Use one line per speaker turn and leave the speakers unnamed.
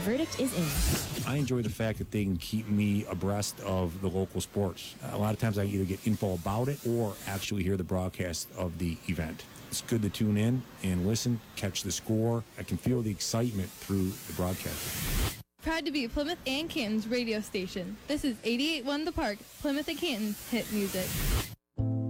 verdict is in.
I enjoy the fact that they can keep me abreast of the local sports. A lot of times I either get info about it or actually hear the broadcast of the event. It's good to tune in and listen, catch the score. I can feel the excitement through the broadcast.
Proud to be Plymouth and Canton's radio station. This is 88.1 The Park, Plymouth and Canton's hit music.